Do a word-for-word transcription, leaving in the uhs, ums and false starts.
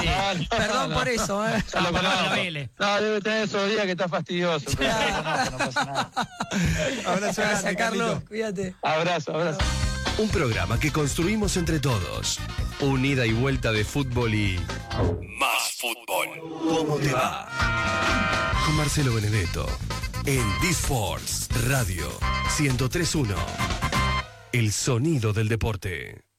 sí. No, no, Perdón no. por eso, ¿eh? Ya lo No, conozco. no, Vélez. No, debe tener esos días que está fastidioso. Pero no, no, no pasa nada. Abrazo Gracias, grande, Carlos. Carlito. Cuídate. Abrazo, abrazo. Un programa que construimos entre todos. Un ida y vuelta de fútbol y... más fútbol. ¿Cómo te va? Con Marcelo Benedetto. En D-Sports Radio ciento tres punto uno. El sonido del deporte.